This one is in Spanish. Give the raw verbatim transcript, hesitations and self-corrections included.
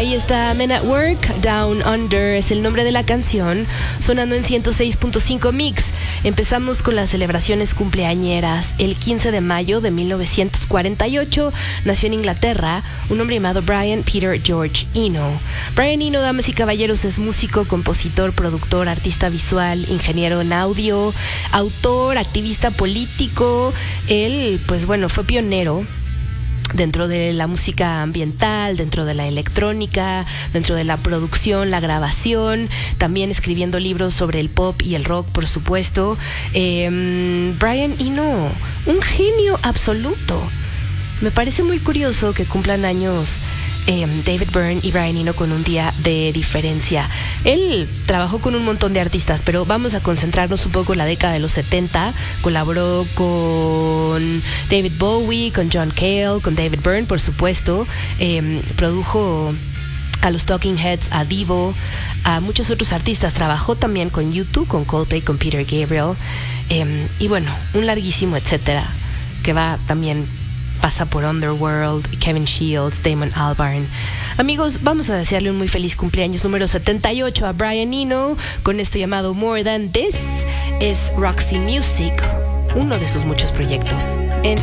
Ahí está Men at Work, Down Under es el nombre de la canción, sonando en ciento seis punto cinco Mix. Empezamos con las celebraciones cumpleañeras. El quince de mayo de mil novecientos cuarenta y ocho nació en Inglaterra un hombre llamado Brian Peter George Eno. Brian Eno, damas y caballeros, es músico, compositor, productor, artista visual, ingeniero en audio, autor, activista político. Él, pues bueno, fue pionero dentro de la música ambiental, dentro de la electrónica, dentro de la producción, la grabación, también escribiendo libros sobre el pop y el rock, por supuesto. Eh, Brian Eno, un genio absoluto. Me parece muy curioso que cumplan años eh, David Byrne y Brian Eno con un día de diferencia. Él trabajó con un montón de artistas, pero vamos a concentrarnos un poco en la década de los setenta. Colaboró con David Bowie, con John Cale, con David Byrne, por supuesto. Eh, produjo a los Talking Heads, a Divo, a muchos otros artistas. Trabajó también con U dos, con Coldplay, con Peter Gabriel. Eh, y bueno, un larguísimo etcétera, que va también... pasa por Underworld, Kevin Shields, Damon Albarn. Amigos, vamos a desearle un muy feliz cumpleaños número setenta y ocho a Brian Eno con esto llamado More Than This. Es Roxy Music, uno de sus muchos proyectos.